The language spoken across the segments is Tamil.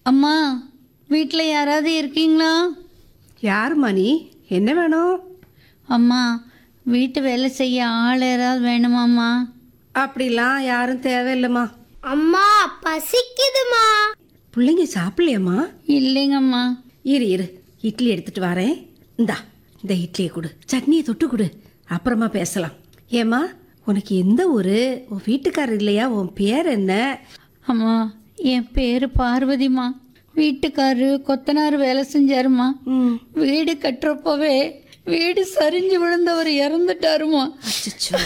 அம்மா, வீட்டில் யாராவது இருக்கீங்களா? யாரும்மா நீ? என்ன வேணும்? அம்மா, வீட்டு வேலை செய்ய ஆள் யாராவது வேணுமாம்மா? அப்படிலாம் யாரும் தேவையில்லைம்மா. அம்மா பசிக்குதுமா. பிள்ளைங்க சாப்பிடலையம்மா? இல்லைங்கம்மா. இரு இட்லி எடுத்துட்டு வரேன். இந்த இட்லியை கொடு, சட்னியை தொட்டு கொடு, அப்புறமா பேசலாம். ஏம்மா, உனக்கு எந்த ஊரு? உன் வீட்டுக்காரர் இல்லையா? உன் பேர் என்ன? அம்மா, என் பேர் பார்வதிம்மா. வீட்டுக்காரரு கொத்தனார் வேலை செஞ்சாருமா. வீடு கட்டுறப்பவே வீடு சரிஞ்சு விழுந்தவர் இறந்துட்டாருமா. அச்சச்சோ.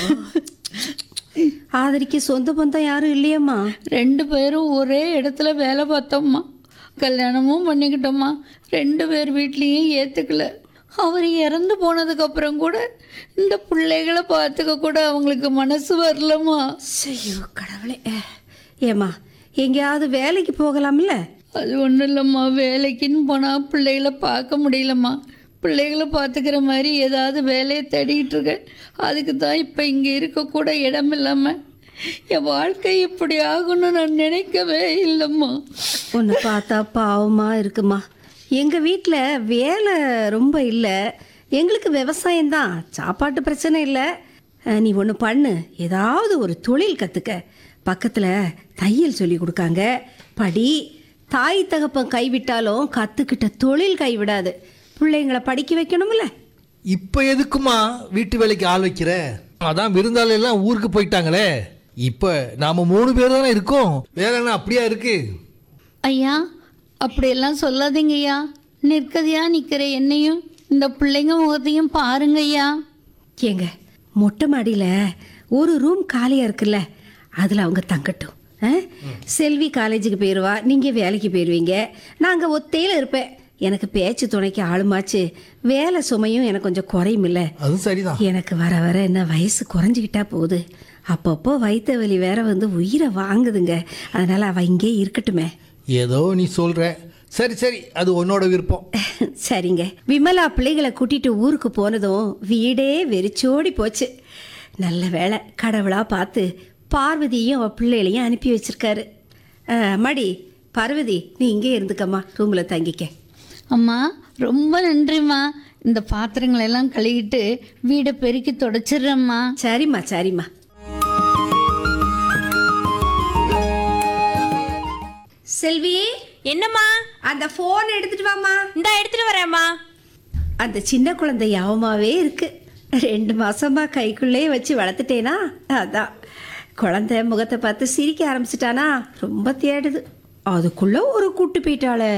ஆதரிக்க சொந்த பந்தம் யாரும் இல்லையம்மா? 2 பேரும் ஒரே இடத்துல வேலை பார்த்தோம்மா. கல்யாணமும் பண்ணிக்கிட்டோம்மா. 2 பேர் வீட்லேயும் ஏற்றுக்கல. அவர் இறந்து போனதுக்கப்புறம் கூட இந்த பிள்ளைகளை பார்த்துக்க கூட அவங்களுக்கு மனசு வரலம்மா. ஐயோ கடவுளே. ஏம்மா, எங்கேயாவது வேலைக்கு போகலாம்ல? அது ஒன்றும் இல்லைம்மா, வேலைக்குன்னு போனால் பிள்ளைகளை பார்க்க முடியலம்மா. பிள்ளைகளை பார்த்துக்கிற மாதிரி ஏதாவது வேலையை தேடிக்கிட்டு இருக்கேன். அதுக்கு தான் இப்போ இங்கே இருக்கக்கூட இடம் இல்லாமல் என் வாழ்க்கை இப்படி ஆகும்னு நான் நினைக்கவே இல்லைம்மா. ஒன்று பார்த்தா பாவமாக இருக்குமா. எங்கள் வீட்டில் வேலை ரொம்ப இல்லை, எங்களுக்கு விவசாயம்தான், சாப்பாட்டு பிரச்சனை இல்லை. நீ ஒன்று பண்ணு, ஏதாவது ஒரு தொழில் கற்றுக்க. பக்கத்தில் தையல் சொல்லி கொடுக்காங்க, படி. தாய் தகப்பன் கைவிட்டாலும் கற்றுக்கிட்ட தொழில் கைவிடாது. பிள்ளைங்களை படிக்க வைக்கணும்ல. இப்போ எதுக்குமா வீட்டு வேலைக்கு ஆள் வைக்கிற? அதான் விருந்தாளி எல்லாம் ஊருக்கு போயிட்டாங்களே. இப்போ நாம 3 பேர் தானே இருக்கோம். வேலை என்ன அப்படியா இருக்கு? ஐயா, அப்படியெல்லாம் சொல்லாதீங்க ஐயா. நிற்கதையா நிற்கிற என்னையும் இந்த பிள்ளைங்க முகத்தையும் பாருங்க ஐயா. ஏங்க, மொட்டை மாடியில் ஒரு ரூம் காலியாக இருக்குல்ல, அதில் அவங்க தங்கட்டும். செல்வி காலேஜுக்கு போயிடுவா, நீங்கள் வேலைக்கு போயிடுவீங்க. நாங்கள் ஒத்தையில் இருப்பேன். எனக்கு பேச்சு துணைக்கு ஆளுமாச்சு. வேலை சுமையும் எனக்கு கொஞ்சம் குறையும் இல்லை. அது சரிதான். எனக்கு வர வர என்ன வயசு குறைஞ்சிக்கிட்டா போகுது. அப்பப்போ வயிற்று வலி வேற வந்து உயிரை வாங்குதுங்க. அதனால் அவள் இங்கே இருக்கட்டுமே. ஏதோ நீ சொல்ற. சரி சரி, அது உன்னோட விருப்பம். சரிங்க. விமலா பிள்ளைகளை கூட்டிட்டு ஊருக்கு போனதும் வீடே வெறிச்சோடி போச்சு. நல்ல வேளை, கடவுளாக பார்த்து பார்வதியையும் அவள் பிள்ளைகளையும் அனுப்பி வச்சிருக்காரு. மடி பார்வதி, நீ இங்கே இருந்துக்கம்மா, ரூமில் தங்கிக்க. அம்மா, ரொம்ப நன்றிம்மா. இந்த பாத்திரங்களெல்லாம் கழுவிட்டு வீடை பெருக்கி தொடச்சிடுறேம்மா. சரிம்மா சரிம்மா. செல்வி, என்னம்மா? அந்த ஃபோன் எடுத்துட்டு வாம்மா. இந்தா எடுத்துட்டு வரேம்மா. அந்த சின்ன குழந்தை யாவமாவே இருக்கு. 2 மாசமா கைக்குள்ளே வச்சு வளர்த்துட்டேனா, அதான் குழந்தை முகத்தை பார்த்து சிரிக்க ஆரம்பிச்சிட்டானா ரொம்ப தேடுது. அதுக்குள்ள ஒரு கூட்டு போயிட்டாளே.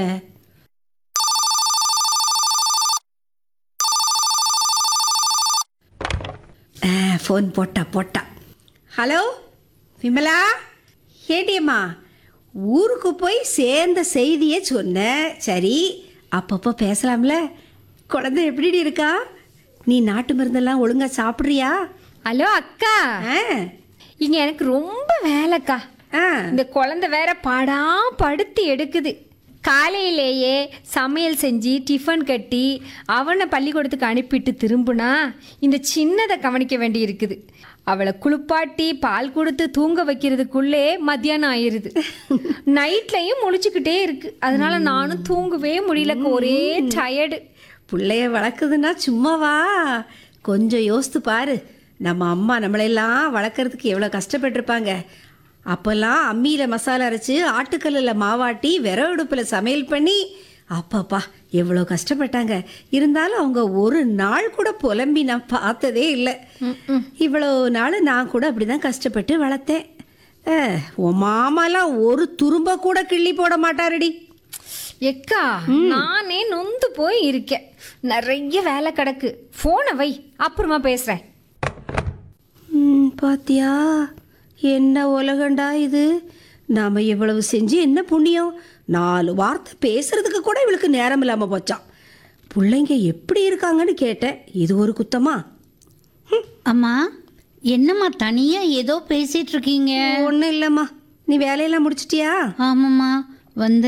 ஃபோன் போட்டா. ஹலோ விமலா, ஏடியம்மா, ஊருக்கு போய் சேர்ந்த செய்தியே சொன்னேன். சரி, அப்பப்போ பேசலாம்ல. குழந்தை எப்படி இருக்கா? நீ நாட்டு மருந்தெல்லாம் ஒழுங்கா சாப்பிட்றியா? ஹலோ அக்கா, இங்க எனக்கு ரொம்ப வேலைக்கா. இந்த குழந்தை வேற பாடா படுத்து எடுக்குது. காலையிலேயே சமையல் செஞ்சு டிஃபன் கட்டி அவனை பள்ளிக்கூடத்துக்கு அனுப்பிட்டு திரும்பினா இந்த சின்னதை கவனிக்க வேண்டி இருக்குது. அவளை குளிப்பாட்டி பால் கொடுத்து தூங்க வைக்கிறதுக்குள்ளே மத்தியானம் ஆயிடுது. நைட்லையும் முழிச்சுக்கிட்டே இருக்கு. அதனால நானும் தூங்கவே முடியல, ஒரே டயர்டு. பிள்ளைய வளர்க்குதுன்னா சும்மாவா? கொஞ்சம் யோசித்து பாரு. நம்ம அம்மா நம்மளெல்லாம் வளர்க்குறதுக்கு எவ்வளோ கஷ்டப்பட்டிருப்பாங்க. அப்போல்லாம் அம்மியில் மசாலா அரைச்சி ஆட்டுக்கல்லில் மாவாட்டி விறகடுப்பில் சமையல் பண்ணி அப்பாப்பா எவ்வளோ கஷ்டப்பட்டாங்க. இருந்தாலும் அவங்க ஒரு நாள் கூட புலம்பி நான் பார்த்ததே இல்லை. இவ்வளோ நாள் நான் கூட அப்படி தான் கஷ்டப்பட்டு வளர்த்தேன். உன் மாமாலாம் ஒரு துரும்ப கூட கிள்ளி போட மாட்டாரடி. எக்கா, நானே நொந்து போய் இருக்கேன். நிறைய வேலை கிடக்கு. போனை வை, அப்புறமா பேசுறேன். பாத்தியா, என்ன உலகண்டா இது. நாம் எவ்வளவு செஞ்சு என்ன புண்ணியம். 4 வார்த்தை பேசுறதுக்கு கூட இவளுக்கு நேரம் இல்லாமல் போச்சான். பிள்ளைங்க எப்படி இருக்காங்கன்னு கேட்டேன். இது ஒரு குத்தமா? அம்மா, என்னம்மா தனியாக ஏதோ பேசிகிட்டு இருக்கீங்க? ஒன்றும் இல்லைம்மா. நீ வேலையெல்லாம் முடிச்சிட்டியா? ஆமாம்மா. வந்து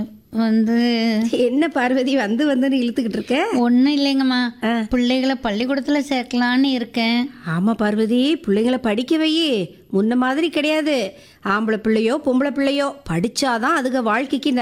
என்ன பார்வதி வந்துன்னு இழுத்துக்கிட்டு இருக்க? ஒன்றும் இல்லைங்கம்மா, பிள்ளைகளை பள்ளிக்கூடத்தில் சேர்க்கலான்னு இருக்கேன். ஆமாம் பார்வதி, பிள்ளைங்களை படிக்க வை. முன்ன மாதிரி கிடையாது. ஆம்பளை பிள்ளையோ பொம்பளை பிள்ளையோ படித்தாதான் அதுங்க வாழ்க்கைக்கு